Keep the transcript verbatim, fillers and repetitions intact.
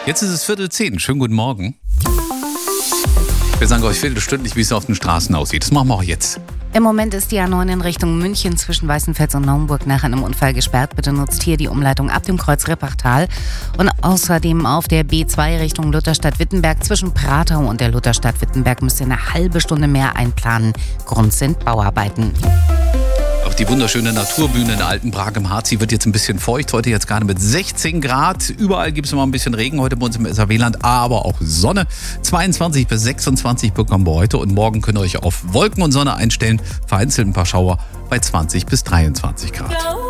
Jetzt ist es Viertel zehn. Schönen guten Morgen. Wir sagen euch viertelstündlich, wie es auf den Straßen aussieht. Das machen wir auch jetzt. Im Moment ist die A neun in Richtung München zwischen Weißenfels und Naumburg nach einem Unfall gesperrt. Bitte nutzt hier die Umleitung ab dem Kreuz Rippachtal. Und außerdem auf der B zwei Richtung Lutherstadt-Wittenberg zwischen Pratau und der Lutherstadt Wittenberg müsst ihr eine halbe Stunde mehr einplanen. Grund sind Bauarbeiten. Auch die wunderschöne Naturbühne in der Altenbrag im Harz, die wird jetzt ein bisschen feucht. Heute jetzt gerade mit sechzehn Grad. Überall gibt es immer ein bisschen Regen heute bei uns im S R W-Land, aber auch Sonne. zweiundzwanzig bis sechsundzwanzig bekommen wir heute und morgen könnt ihr euch auf Wolken und Sonne einstellen. Vereinzelt ein paar Schauer bei zwanzig bis dreiundzwanzig Grad.